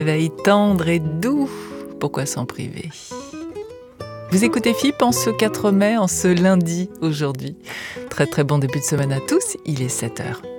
Veille tendre et doux, pourquoi s'en priver? Vous écoutez FIP en ce 4 mai, en ce lundi aujourd'hui. Très très bon début de semaine à tous, il est 7h.